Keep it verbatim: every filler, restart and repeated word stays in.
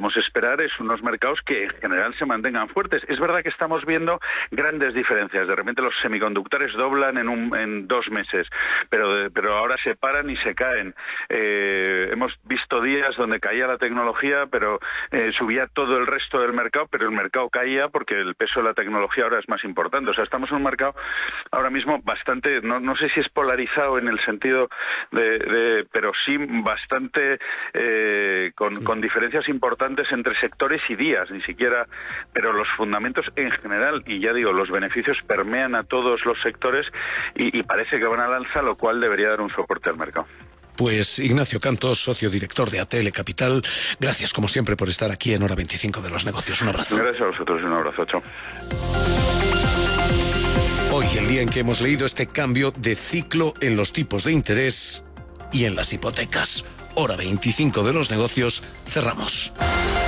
podemos esperar es unos mercados que en general se mantengan fuertes. Es verdad que estamos viendo grandes diferencias. De repente los semiconductores doblan en, un, en dos meses, pero, pero ahora se paran y se caen. Eh, hemos visto días donde caía la tecnología, pero eh, subía todo el resto del mercado, pero el mercado caía porque el peso de la tecnología ahora es más importante. O sea, estamos en un mercado ahora mismo bastante, no, no sé si es polarizado en el sentido de, de pero sí bastante eh, con, con diferencias importantes entre sectores y días, ni siquiera, pero los fundamentos en general, y ya digo, los beneficios permean a todos los sectores y, y parece que van al alza, lo cual debería dar un soporte al mercado. Pues Ignacio Cantos, socio director de A T L Capital, gracias como siempre por estar aquí en Hora veinticinco de los Negocios. Un abrazo. Gracias a vosotros y un abrazo, chao. Hoy, el día en que hemos leído este cambio de ciclo en los tipos de interés y en las hipotecas. Hora veinticinco de los Negocios, cerramos.